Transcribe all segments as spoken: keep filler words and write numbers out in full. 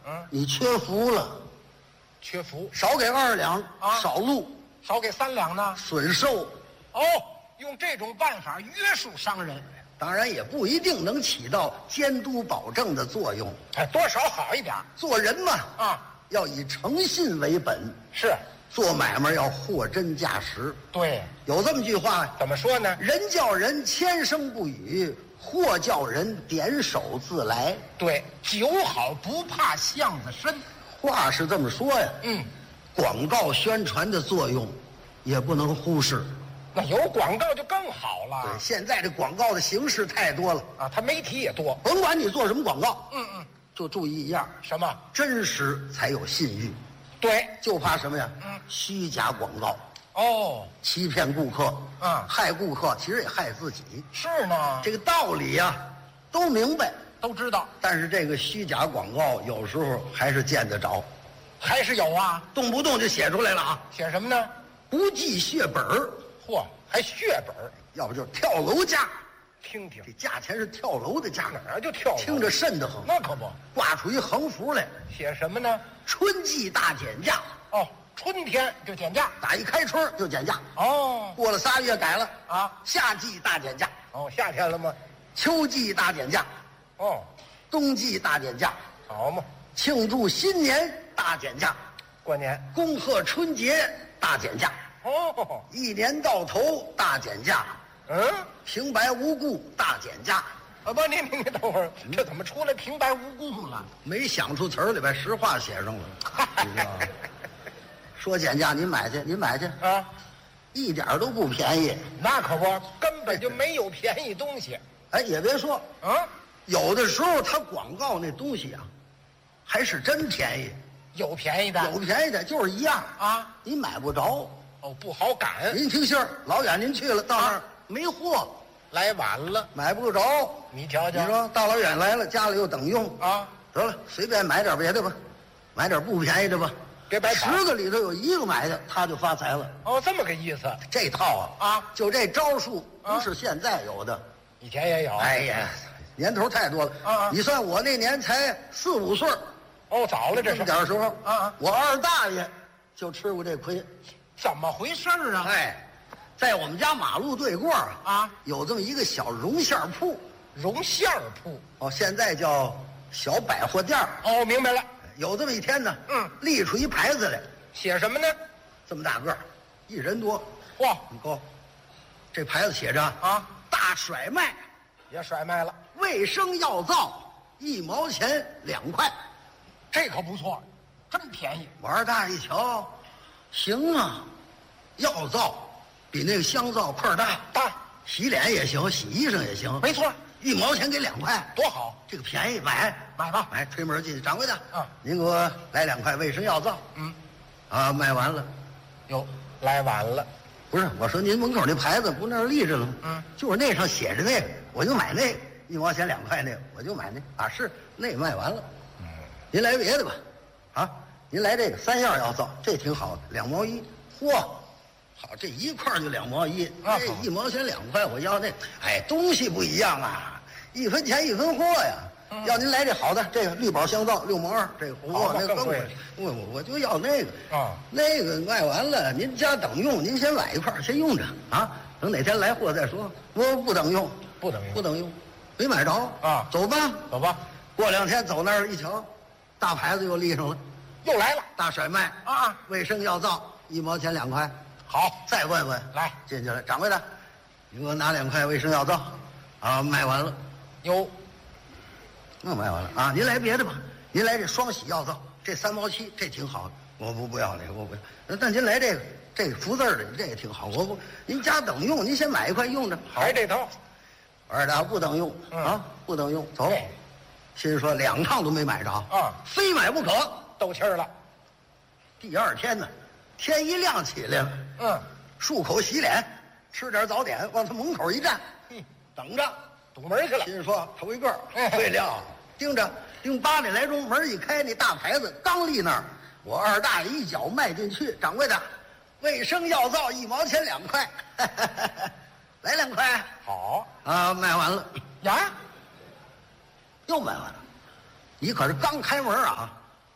嗯， 你缺福了， 缺福， 少给二两， 啊少录， 少给三两呢。 损寿。 哦，用这种办法约束商人， 当然也不一定能起到监督保证的作用。 哎，多少好一点做人嘛， 啊。 要以诚信为本， 是， 做买卖要货真价实。 对， 有这么句话， 怎么说呢？ 人叫人千声不语，货叫人点手自来。 对，酒好不怕巷子深。 话是这么说呀， 嗯， 广告宣传的作用也不能忽视。 那有广告就更好对， 了。 现在这广告的形式太多了， 啊，它媒体也多。 甭管你做什么广告， 嗯嗯， 就注意一样， 什么？ 真实才有信誉。 对， 就怕什么呀？ 嗯， 虚假广告， 哦， 欺骗顾客， 嗯害顾客，其实也害自己。 是呢， 这个道理呀、都明白， 都知道， 但是这个虚假广告有时候还是见得着， 还是有啊。 动不动就写出来了啊！ 写什么呢？ 不计血本儿， 嚯，还血本儿， 要不就是跳楼价， 听听这价钱是跳楼的价， 哪儿就跳楼， 听着瘆得慌。 那可不。 挂出一横幅来， 写什么呢？ 春季大减价， 哦，春天就减价。 打一开春就减价， 哦过了仨月改了啊， 夏季大减价， 哦，夏天了吗？ 秋季大减价， 哦， 冬季大减价， 好嘛， 庆祝新年大减价， 过年。 恭贺春节大减价， 哦， 一年到头大减价， 嗯， 平白无故大减价， 啊不，您您您等会儿，这怎么出来平白无故了？ 没想出词儿来，把实话写上了。你知道吗？说减价，您买去，您买去， 啊， 一点儿都不便宜。 那可不，根本就没有便宜东西。 哎，也别说， 啊， 有的时候他广告那东西啊，还是真便宜， 有便宜的， 有便宜的就是一样， 啊， 你买不着。 哦，不好赶， 您听信儿，老远您去了，到那儿没货， 来晚了。 买不着。 你瞧瞧， 你说大老远来了，家里又等用， 啊， 得了，随便买点别的吧，买点不便宜的吧。 别白跑十个里头有一个买的，他就发财了。 哦，这么个意思。 这套啊， 啊， 就这招数啊不是现在有的。 以前也有。 哎呀，年头太多了。 啊啊你算我那年才四五岁儿， 哦，早了这这是么点儿时候， 啊啊我二大爷就吃过这亏。 怎么回事儿啊？ 哎，在我们家马路对过啊， 啊， 有这么一个小绒线铺， 绒线儿铺。 哦，现在叫小百货店儿。 哦，明白了。 有这么一天呢， 嗯， 立出一牌子来， 写什么呢？ 这么大个儿，一人多， 嚯， 很高。这牌子写着啊， 大甩卖， 也甩卖了， 卫生药皂一毛钱两块。 这可不错，真便宜。 我二大爷一瞧，行啊，药皂比那个香皂块儿大， 大， 洗脸也行，洗衣裳也行， 没错， 一毛钱给两块， 多好。 这个便宜，买买吧。 买，推门进去，掌柜的， 啊， 您给我来两块卫生药皂。 嗯， 啊，卖完了。 哟，来晚了。 不是，我说您门口那牌子不那儿立着了吗？ 嗯， 就是那上写着那个，我就买那个，一毛钱两块那个，我就买那啊，是那个卖完了。 嗯， 您来别的吧，啊，您来这个三样药皂，这挺好的，两毛一。嚯，好，这一块就两毛一， 啊这一毛钱两块，我要那，哎，东西不一样啊，一分钱一分货呀。 嗯要您来这好的，这个绿宝香皂六毛二，这个好嚯，那更那更贵贵。我我我就要那个啊， 那个卖完了，您家等用，您先买一块儿先用着啊，等哪天来货再说。我不等用， 不等用不等用，没买着啊走吧， 走吧， 过两天走那儿一瞧，大牌子又立上了， 又来了。 大甩卖啊， 卫生药皂一毛钱两块。 好， 再问问， 来进去了，掌柜的，你给我拿两块卫生药皂，啊，卖完了， 哟， 那卖完了啊，您来别的吧，您来这双喜药皂，这三毛七，这挺好的，我不不要那个，我不要。那但您来这个，这个福字儿的，这个挺好，我不，您家等用，您先买一块用着。好还这套。 二大不等用、 嗯啊，不等用，走对。 心说两趟都没买着啊非买不可。 斗气儿了。 第二天呢，天一亮起来了， 嗯， 漱口洗脸，吃点早点，往他门口一站， 嘿， 等着。 堵门去了。 心说头一个哎对了，盯着盯八点来钟，门一开，那大牌子刚立那儿，我二大爷一脚迈进去，掌柜的，卫生药皂一毛钱两块，来两块好啊，卖完了， 呀， 又卖完了。你可是刚开门啊，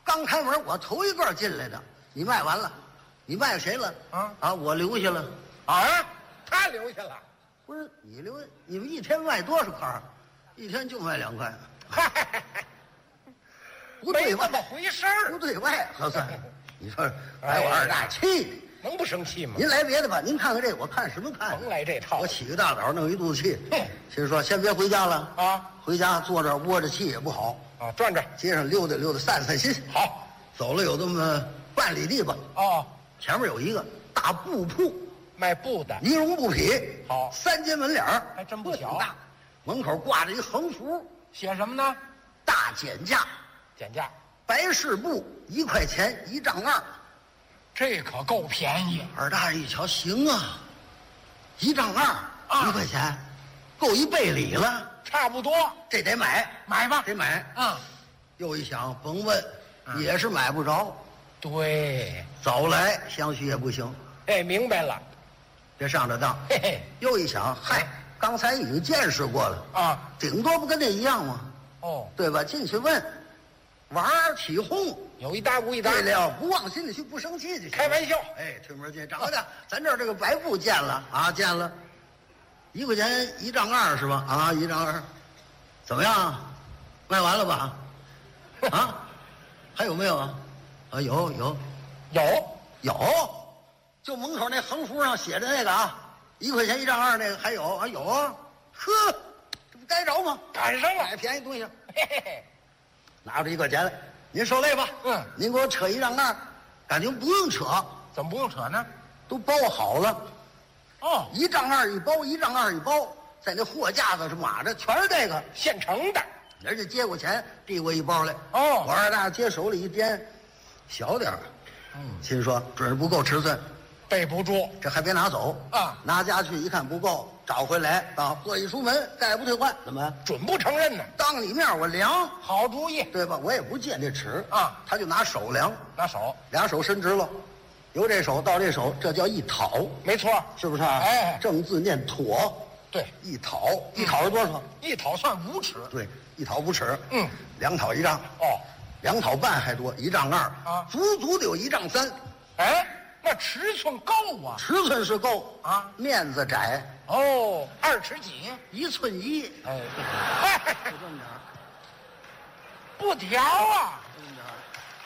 刚开门，我头一个进来的。你卖完了，你卖谁了？ 啊啊，我留下了。 啊，他留下了。 不是你留，你们一天卖多少块？一天就卖两块。 嗨， 不对外没那么回事儿不。对外合算。你说把我二大气的。 能不生气吗？ 您来别的吧，您看看这，我看什么看？ 甭来这套我起个大早弄一肚子气哼， 心说先别回家了啊！ 回家坐这儿窝着气也不好， 啊！转转， 街上溜达溜达散散心。 好。 走了有这么半里地吧， 哦， 前面有一个大布铺， 卖布的， 呢绒布匹， 好三间门脸儿还真不小挺大。门口挂着一横幅， 写什么呢？ 大减价， 减价， 白事布一块钱一丈二。 这可够便宜。 二大爷一瞧，行啊，一丈二啊一块钱，够一倍里了， 差不多， 这得买， 买吧。 得买。 啊， 又一想，甭问， 嗯也是买不着。 对， 早来相许也不行， 哎，明白了。 别上这当。 嘿嘿， 又一想，嗨，刚才已经见识过了， 啊， 顶多不跟这一样吗？ 哦， 对吧？进去问，玩儿起哄， 有一搭无一搭。 对了，不往心里去，不生气就行。 开玩笑。 哎，推门进，长的，咱这儿这个白布见了啊，见了，一块钱一丈二是吧？啊，一丈二，怎么样？卖完了吧？啊，还有没有啊？啊，有有有， 有，就门口那横幅上写着那个啊，一块钱一丈二那个还有啊有啊，呵，这不该着吗？ 赶上了。 买便宜东西， 嘿嘿嘿， 拿出一块钱来，您受累吧。 嗯您给我扯一丈二，感情不用扯， 怎么不用扯呢？ 都包好了。 哦， 一丈二一包，一丈二一包，在那货架子上码着，全是这个。 现成的。 人家接过钱，递过一包来。 哦我二大接手里一掂，小点儿， 嗯， 心说准是不够尺寸， 备不住。 这还别拿走啊拿家去一看不够，找回来啊，货一出门，概不退换。怎么？ 准不承认呢。 当你面我量， 好主意。 对吧？我也不见这尺啊， 他就拿手量， 拿手， 俩手伸直了，由这手到这手，这叫一讨， 没错。 是不是啊？ 哎正字念妥， 对， 一讨，一讨是多少？ 一讨算五尺。 对，一讨五尺。 嗯， 两讨一丈， 哦， 两讨半还多，一丈二啊足足得有一丈三， 哎，那尺寸够啊。 尺寸是够啊面子窄， 哦，二尺几？ 一寸一， 哎， 就这么点儿， 不调啊。 这么点儿。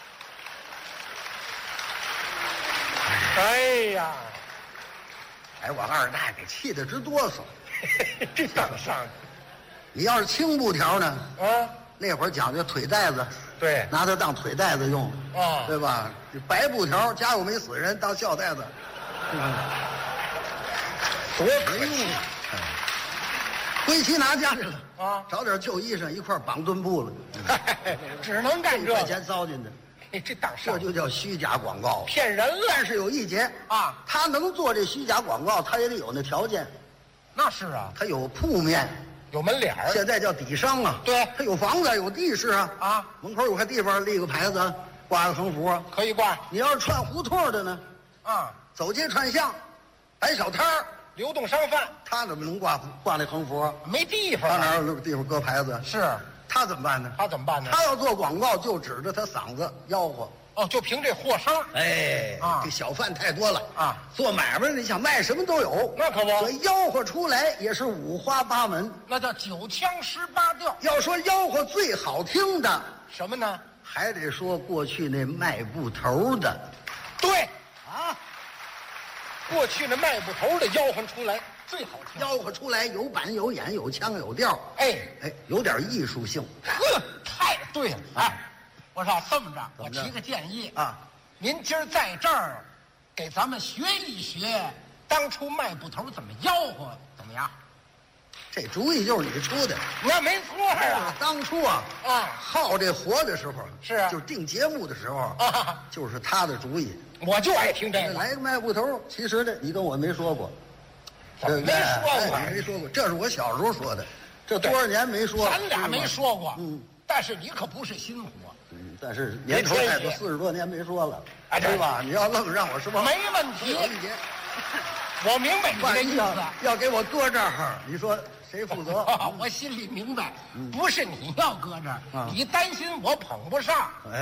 哎呀， 哎，我二大给气得直哆嗦。 这当上你要是轻布条呢， 啊？ 那会儿讲究腿带子， 对， 拿它当腿带子用， 啊对吧？这白布条家有没死人当孝带子， 多可惜哎归期拿家去了啊找点旧衣裳一块儿绑墩布了， 只能干这个。 一块钱糟践的， 哎这当上这就叫虚假广告。 骗人了但是有一节啊！ 他能做这虚假广告，他也得有那条件， 那是啊， 他有铺面， 有门脸儿。 现在叫底商啊。 对他有房子有地势啊， 啊， 门口有块地方立个牌子，挂个横幅啊。 可以挂你要是串胡同的呢， 啊， 走街串巷，摆小摊儿， 流动商贩他怎么能挂挂那横幅啊？ 没地方他哪啊。 有那个地方搁牌子？ 是， 他怎么办呢？ 他怎么办呢？ 他要做广告，就指着他嗓子吆喝。 哦，就凭这货商。 哎， 啊这小贩太多了啊， 做买卖的你想卖什么都有， 那可不这吆喝出来也是五花八门。 那叫九腔十八调。 要说吆喝最好听的， 什么呢？ 还得说过去那卖布头的对， 啊， 过去那卖布头的吆喝出来最好听。 吆喝出来有板有眼有腔有调， 哎， 哎，有点艺术性呵，太对了。哎，我说这么着，我怎么着提个建议， 啊。 您今儿在这儿，给咱们学一学当初卖布头怎么吆喝，怎么样？ 这主意就是你出的。 那没错啊。 当初啊， 啊好这活的时候是啊就定节目的时候啊， 就是他的主意。 我就爱听这个。 来个卖布头，其实呢，你跟我没说过， 怎么没说过哎没说过，这是我小时候说的，这多少年没说了， 咱俩没说过， 嗯， 但是你可不是新货， 嗯，但是年头太多，四十多年没说了， 哎对对吧？你要愣让我是吧？ 没问题有一节， 我明白你这意万一要思。 要给我搁这儿，你说谁负责？ 我心里明白，不是你要搁这儿， 啊你担心我捧不上。 哎